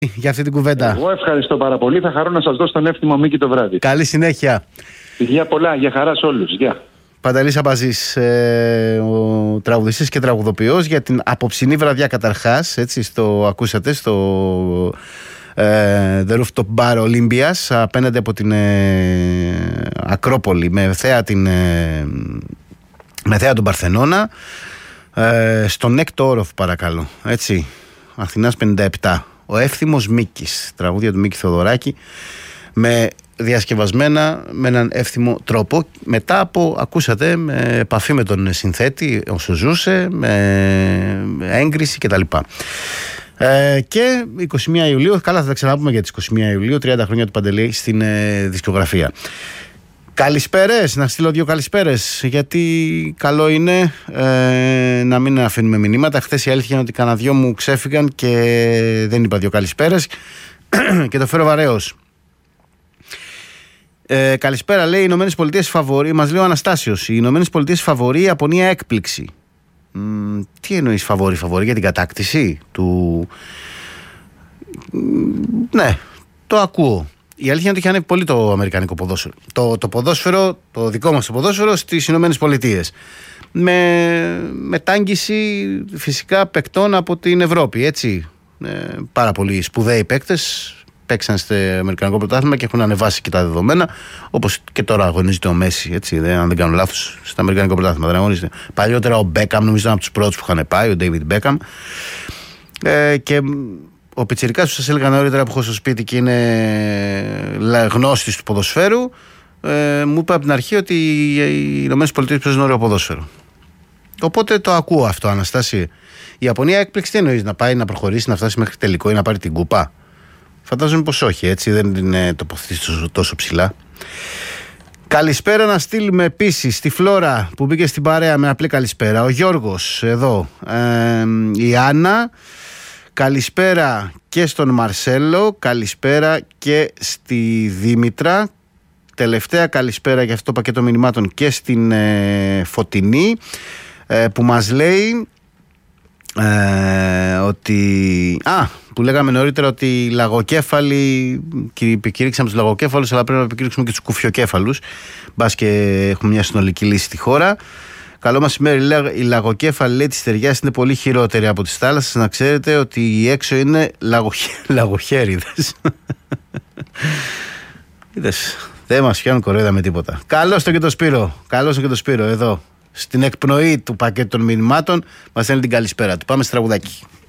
για αυτή την κουβέντα. Εγώ ευχαριστώ πάρα πολύ. Θα χαρώ να σας δώσω τον εύθυμο Μίκη το βράδυ. Καλή συνέχεια. Γεια πολλά, για χαρά σε όλους. Γεια. Παντελής Αμπαζής, ο τραγουδιστής και τραγουδοποιός, για την απόψινή βραδιά καταρχάς, έτσι, ακούσατε στο The Rooftop Bar Olympias, απέναντι από την Ακρόπολη, με θέα τον Παρθενώνα, στον έκτο όροφο, παρακαλώ, έτσι, Αθηνάς 57. Ο εύθυμος Μίκης, τραγούδια του Μίκη Θεοδωράκη, διασκευασμένα με έναν εύθυμο τρόπο, μετά από, ακούσατε, με επαφή με τον συνθέτη όσο ζούσε, με έγκριση κτλ. Και 21 Ιουλίου, καλά θα τα ξαναπούμε για τις 21 Ιουλίου, 30 χρόνια του Παντελή στην δισκογραφία. Καλησπέρες, να στείλω 2 καλησπέρες, γιατί καλό είναι να μην αφήνουμε μηνύματα. Χθες η αλήθεια είναι ότι κανένα 2 μου ξέφυγαν και δεν είπα 2 καλησπέρες και το φέρω βαρέως. Καλησπέρα, λέει, οι Ηνωμένες Πολιτείες φαβορί, μας λέει ο Αναστάσιος, οι Ηνωμένες Πολιτείες φαβορί, η Ιαπωνία έκπληξη. Τι εννοείς φαβορί για την κατάκτηση του? Ναι, το ακούω. Η αλήθεια είναι ότι έχει ανέβει πολύ το αμερικανικό ποδόσφαιρο. Το ποδόσφαιρο, το δικό μας το ποδόσφαιρο στις Ηνωμένες Πολιτείες. Με τάγγιση φυσικά παικτών από την Ευρώπη, έτσι. Πάρα πολύ σπουδαίοι παίκτες παίξαν στο Αμερικανικό πρωτάθλημα και έχουν ανεβάσει και τα δεδομένα. Όπως και τώρα αγωνίζεται ο Μέση, έτσι, αν δεν κάνω λάθος, στο Αμερικανικό πρωτάθλημα. Δεν αγωνίζεται. Παλιότερα ο Μπέκαμ, νομίζω ήταν από τους πρώτους που είχαν πάει, ο Ντέιβιντ Μπέκαμ. Και ο πιτσιρικάς που σας έλεγα νωρίτερα, που έχω στο σπίτι και είναι γνώστης του ποδοσφαίρου, μου είπε από την αρχή ότι οι Ηνωμένες Πολιτείες παίζουν ωραίο ποδόσφαιρο. Οπότε το ακούω αυτό, Αναστάση. Η Ιαπωνία έκπληξη τι εννοείς, να πάει να προχωρήσει, να φτάσει μέχρι τελικό ή να πάρει την κούπα? Φαντάζομαι πως όχι, έτσι, δεν είναι τοποθετήσει τόσο ψηλά. Καλησπέρα να στείλουμε επίσης στη Φλόρα που μπήκε στην παρέα με απλή καλησπέρα. Ο Γιώργος εδώ, η Άννα. Καλησπέρα και στον Μαρσέλο, καλησπέρα και στη Δήμητρα. Τελευταία καλησπέρα για αυτό το πακέτο μηνυμάτων και στην Φωτεινή, που μας λέει ότι που λέγαμε νωρίτερα ότι οι λαγοκέφαλοι, κηρύξαμε τους λαγοκέφαλους, αλλά πρέπει να επικηρύξουμε και τους κουφιοκέφαλους, μπας και έχουμε μια συνολική λύση στη χώρα. Καλό μεσημέρι, οι λαγοκέφαλοι, λέει, της Στεριάς είναι πολύ χειρότεροι από τις θάλασσες. Να ξέρετε ότι οι έξω είναι λαγοχέριδες. Είδες, δεν μας πιάνουν κοροϊδά με τίποτα. Καλώς το και το Σπύρο, εδώ στην εκπνοή του πακέτου των μηνυμάτων μας στέλνει την καλησπέρα του. Πάμε στη τραγουδάκι.